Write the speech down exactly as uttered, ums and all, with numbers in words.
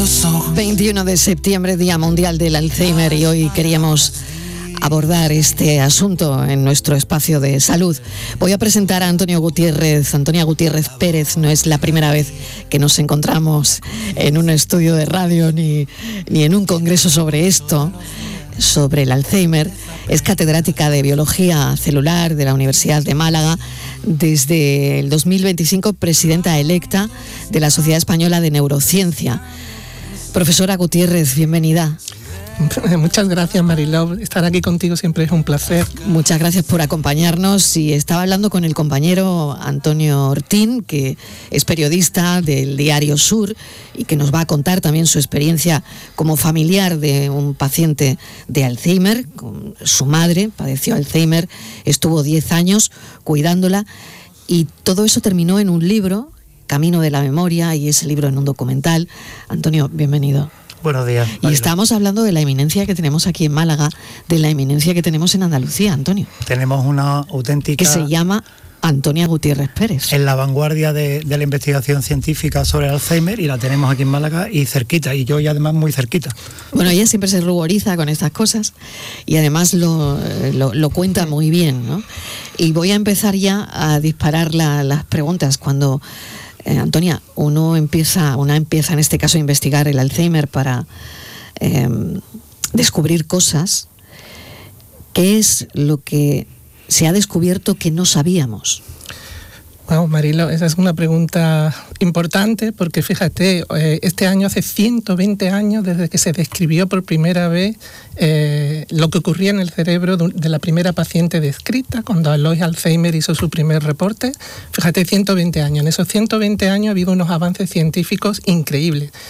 los ojos. veintiuno de septiembre, Día Mundial del Alzheimer, y hoy queríamos abordar este asunto en nuestro espacio de salud. Voy a presentar a Antonio Gutiérrez. Antonia Gutiérrez Pérez. No es la primera vez que nos encontramos en un estudio de radio ni, ni en un congreso sobre esto, sobre el Alzheimer. Es catedrática de Biología Celular de la Universidad de Málaga. Desde el dos mil veinticinco, presidenta electa de la Sociedad Española de Neurociencia. Profesora Gutiérrez, bienvenida. Muchas gracias, Mariló. Estar aquí contigo siempre es un placer. Muchas gracias por acompañarnos. Y estaba hablando con el compañero Antonio Ortín, que es periodista del Diario Sur y que nos va a contar también su experiencia como familiar de un paciente de Alzheimer. Su madre padeció Alzheimer, estuvo diez años cuidándola, y todo eso terminó en un libro, Camino de la Memoria, y ese libro en un documental. Antonio, bienvenido. Buenos días. Y estamos hablando de la eminencia que tenemos aquí en Málaga, de la eminencia que tenemos en Andalucía, Antonio. Tenemos una auténtica... que se llama Antonia Gutiérrez Pérez. En la vanguardia de, de la investigación científica sobre el Alzheimer, y la tenemos aquí en Málaga y cerquita, y yo y además muy cerquita. Bueno, ella siempre se ruboriza con estas cosas y además lo, lo, lo cuenta muy bien, ¿no? Y voy a empezar ya a disparar la, las preguntas. Cuando... Eh, Antonia, uno empieza, una empieza en este caso a investigar el Alzheimer para eh, descubrir cosas. ¿Qué es lo que se ha descubierto que no sabíamos? Wow, Marilo, esa es una pregunta importante, porque fíjate, eh, este año hace ciento veinte años desde que se describió por primera vez eh, lo que ocurría en el cerebro de la primera paciente descrita, cuando Alois Alzheimer hizo su primer reporte. Fíjate, ciento veinte años. En esos ciento veinte años ha habido unos avances científicos increíbles.